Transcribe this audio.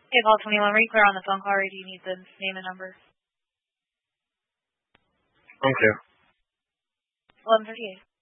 Hey, Paul 21, were you clear on the phone call, or do you need the name and number? I'm clear. 11:58.